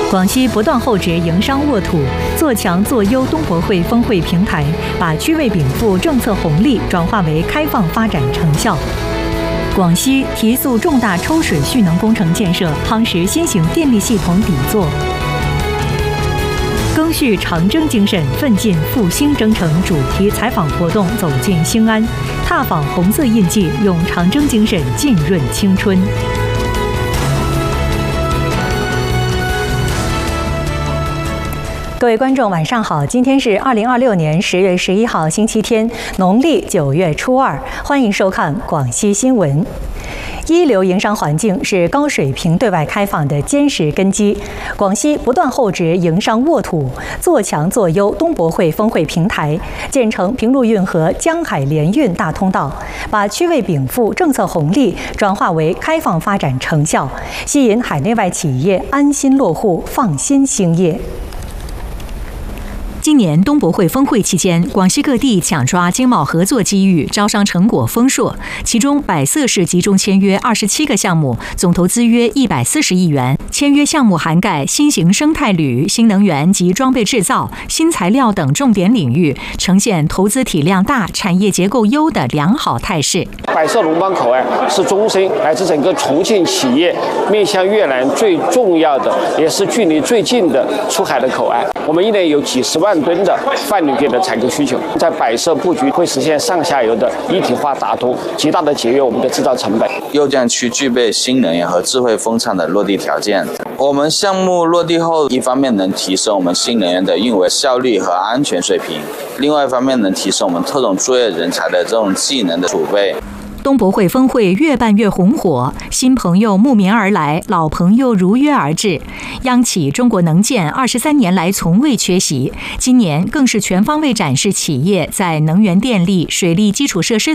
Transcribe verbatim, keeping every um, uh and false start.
广西不断厚植营商沃土，做强做优东博会峰会平台，把区位禀赋政策红利转化为开放发展成效。广西提速重大抽水蓄能工程建设，夯实新型电力系统底座。赓续长征精神，奋进复兴征程主题采访活动走进兴安，踏访红色印记，用长征精神浸润青春。各位观众，晚上好！今天是二零二六年十月十一号，星期天，农历九月初二。欢迎收看广西新闻。一流营商环境是高水平对外开放的坚实根基。广西不断厚植营商沃土，做强做优东博会峰会平台，建成平陆运河江海联运大通道，把区位禀赋政策红利转化为开放发展成效，吸引海内外企业安心落户、放心兴业。今年东博会峰会期间，广西各地抢抓经贸合作机遇，招商成果丰硕。其中，百色市集中签约二十七个项目，总投资约一百四十亿元。签约项目涵盖新型生态旅、新能源及装备制造、新材料等重点领域，呈现投资体量大、产业结构优的良好态势。 百色龙邦口岸是中深乃至整个重庆企业面向越南最重要的，也是距离最近的出海的口岸。我们一年有几十万吨的泛铝件的采购需求，在百色布局会实现上下游的一体化打通，极大的节约我们的制造成本。 右江区具备新能源和智慧风场的落地条件。我们项目落地后，一方面能提升我们新能源的运维效率和安全水平，另外一方面能提升我们特种作业人才的这种技能的储备。 东博会峰会越办越红火，新朋友慕名而来，老朋友如约而至。央企中国能建二十三年来从未缺席，今年更是全方位展示企业在能源、电力、水利基础设施